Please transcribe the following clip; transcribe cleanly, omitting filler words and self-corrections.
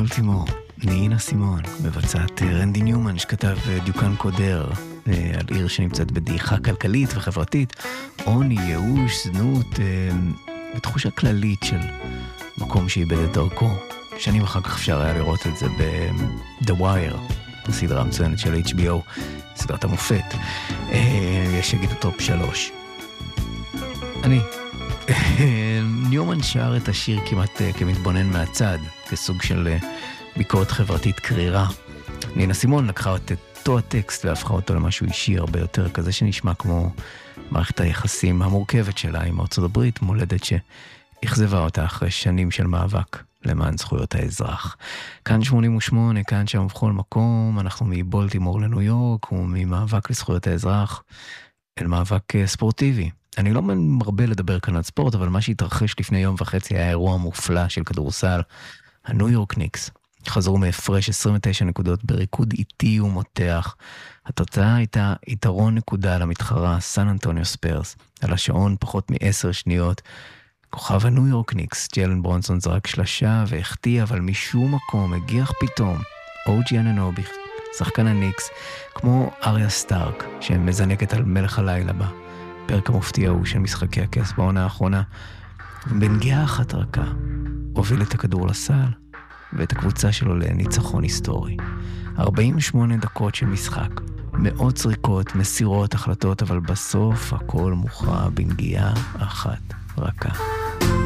בולטימור, נינה סימון, מבצעת רנדי ניומן שכתב דיוקן קודר על עיר שנמצאת בדעיכה כלכלית וחברתית, עוני, ייאוש, זנות ותחושה כללית של מקום שאיבד את דרכו. שנים אחר כך אפשר היה לראות את זה ב-The Wire, הסדרה המצוינת של HBO, סדרת המופת. יש שיגידו טופ 3. ניומן שר את השיר כמעט כמתבונן מהצד, כסוג של ביקורת חברתית קרירה. נינה סימון לקחה את אותו הטקסט והפכה אותו למשהו אישי הרבה יותר, כזה שנשמע כמו מערכת היחסים המורכבת שלה עם ארצות הברית, מולדת שהחזבה אותה אחרי שנים של מאבק למען זכויות האזרח. כאן 88, כאן שם בכל מקום, אנחנו מבולטימור לניו יורק וממאבק לזכויות האזרח אל מאבק ספורטיבי. אני לא מרבה לדבר כאן על ספורט, אבל מה שהתרחש לפני יום וחצי היה אירוע מופלא של כדורסל. הניו יורק ניקס חזרו מהפרש 29 נקודות בריקוד איטי ומותח. התוצאה הייתה יתרון נקודה למתחרה סן אנטוניו ספרס, על השעון פחות מ10 שניות. כוכב הניו יורק ניקס, ג'יילן ברונסון זרק שלשה והחטיא, אבל משום מקום הגיח פתאום אוג'י אננובי, שחקן הניקס, כמו אריה סטארק, שמזנקת על מלך הלילה בה. פרק המופתיע הוא של משחקי הכס בעונה האחרונה, בנגיעה אחת רכה הוביל את הכדור לסל ואת הקבוצה שלו לניצחון היסטורי. 48 דקות של משחק, מאות זריקות, מסירות, החלטות, אבל בסוף הכל מוכרע בנגיעה אחת רכה.